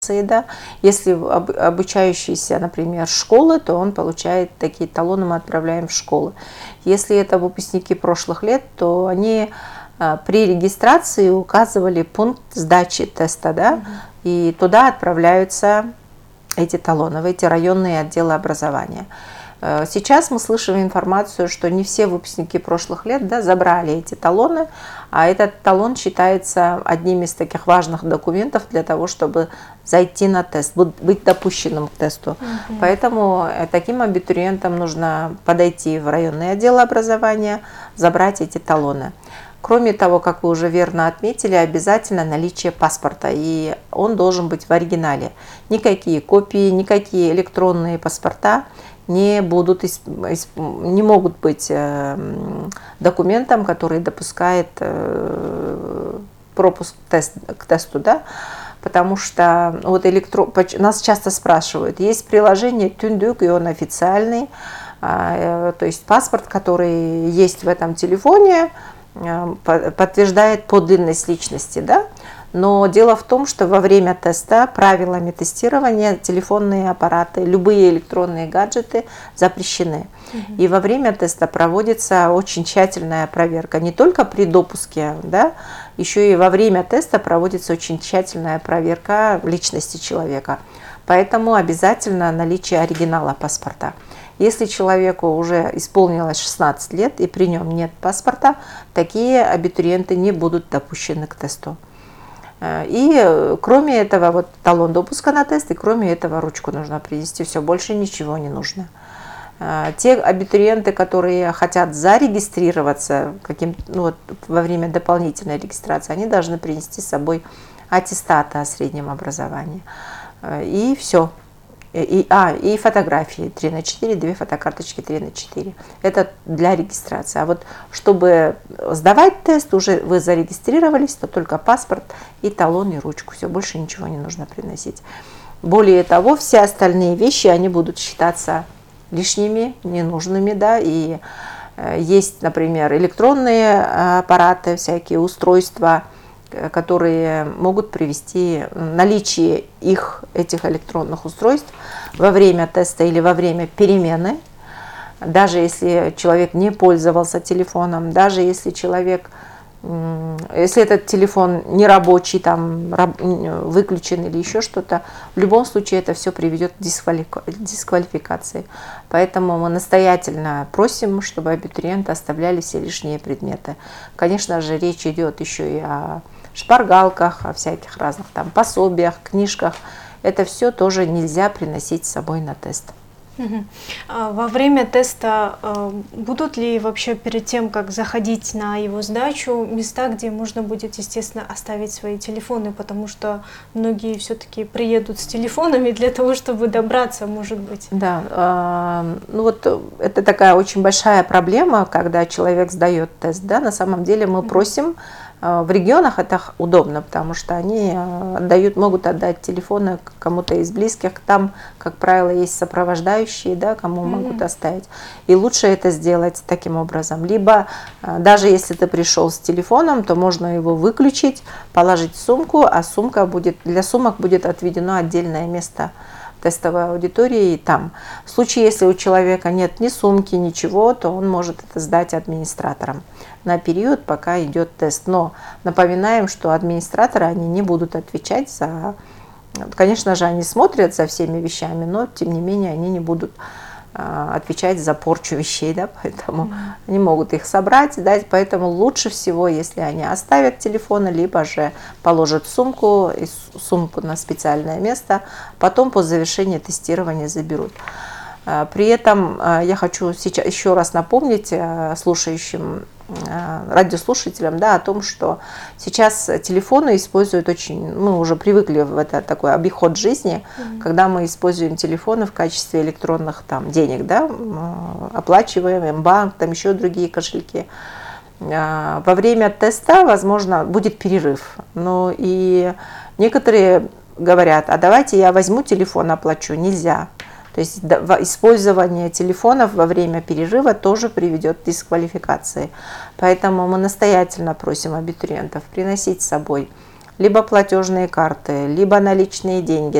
Да. Если обучающийся, например, школы, то он получает такие талоны, мы отправляем в школы. Если это выпускники прошлых лет, то они при регистрации указывали пункт сдачи теста, да, и туда отправляются эти талоны, в эти районные отделы образования. Сейчас мы слышим информацию, что не все выпускники прошлых лет, да, забрали эти талоны, а этот талон считается одним из таких важных документов для того, чтобы зайти на тест, быть допущенным к тесту. Поэтому таким абитуриентам нужно подойти в районный отдел образования, забрать эти талоны. Кроме того, как вы уже верно отметили, обязательно наличие паспорта, и он должен быть в оригинале. Никакие копии, никакие электронные паспорта не могут быть документом, который допускает пропуск к тесту, да? Потому что вот нас часто спрашивают, есть приложение Түндүк, и он официальный, то есть паспорт, который есть в этом телефоне, подтверждает подлинность личности, да? Но дело в том, что во время теста правилами тестирования телефонные аппараты, любые электронные гаджеты запрещены. И во время теста проводится очень тщательная проверка. Не только при допуске, да, еще и во время теста проводится очень тщательная проверка личности человека. Поэтому обязательно наличие оригинала паспорта. Если человеку уже исполнилось 16 лет и при нем нет паспорта, такие абитуриенты не будут допущены к тесту. И кроме этого, вот талон допуска на тест, и кроме этого ручку нужно принести, все, больше ничего не нужно. Те абитуриенты, которые хотят зарегистрироваться во время дополнительной регистрации, они должны принести с собой аттестаты о среднем образовании. И все. И фотографии 3×4, 2 фотокарточки 3×4. Это для регистрации. А вот чтобы сдавать тест, уже вы зарегистрировались, то только паспорт и талон, и ручку. Все, больше ничего не нужно приносить. Более того, все остальные вещи, они будут считаться лишними, ненужными, да, и есть, например, электронные аппараты, всякие устройства, которые могут привести наличие этих электронных устройств во время теста или во время перемены, даже если человек не пользовался телефоном, даже если если этот телефон не рабочий, там, выключен или еще что-то, в любом случае это все приведет к дисквалификации. Поэтому мы настоятельно просим, чтобы абитуриенты оставляли все лишние предметы. Конечно же, речь идет еще и о шпаргалках, о всяких разных там пособиях, книжках. Это все тоже нельзя приносить с собой на тест. Во время теста будут ли вообще перед тем, как заходить на его сдачу, места, где можно будет, естественно, оставить свои телефоны, потому что многие все-таки приедут с телефонами для того, чтобы добраться, может быть? Да, ну вот это такая очень большая проблема, когда человек сдает тест, да, на самом деле мы просим. В регионах это удобно, потому что они могут отдать телефоны кому-то из близких. Там, как правило, есть сопровождающие, да, кому могут оставить. И лучше это сделать таким образом. Либо, даже если ты пришел с телефоном, то можно его выключить, положить в сумку, а для сумок будет отведено отдельное место тестовой аудитории и там. В случае, если у человека нет ни сумки, ничего, то он может это сдать администраторам на период, пока идет тест. Но напоминаем, что администраторы, они не будут отвечать за... Конечно же, они смотрят за всеми вещами, но, тем не менее, они не будут отвечать за порчу вещей, да, поэтому они могут их собрать, да, поэтому лучше всего, если они оставят телефоны, либо же положат сумку на специальное место, потом по завершении тестирования заберут. При этом я хочу сейчас еще раз напомнить радиослушателям, да, о том, что сейчас телефоны используют мы уже привыкли в это такой обиход жизни, когда мы используем телефоны в качестве электронных денег, да, оплачиваем М-банк, там еще другие кошельки. Во время теста, возможно, будет перерыв, но и некоторые говорят, а давайте я возьму телефон, оплачу. Нельзя. То есть использование телефонов во время перерыва тоже приведет к дисквалификации. Поэтому мы настоятельно просим абитуриентов приносить с собой либо платежные карты, либо наличные деньги.